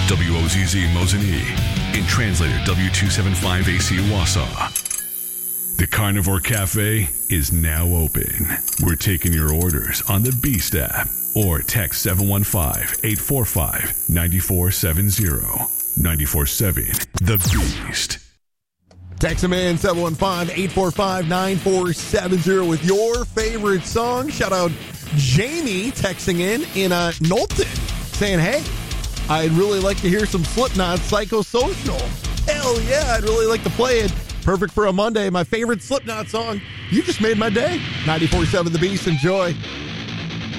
WOZZ Mosinee. In translator W275AC Wausau. The Carnivore Cafe is now open. We're taking your orders on the Beast app or text 715-845-9470. 94.7 The Beast. Text them in 715-845-9470 with your favorite song. Shout out Jamie texting in Knowlton saying, hey, I'd really like to hear some Slipknot Psychosocial. Hell yeah, I'd really like to play it. Perfect for a Monday. My favorite Slipknot song. You just made my day. 94.7 The Beast. Enjoy.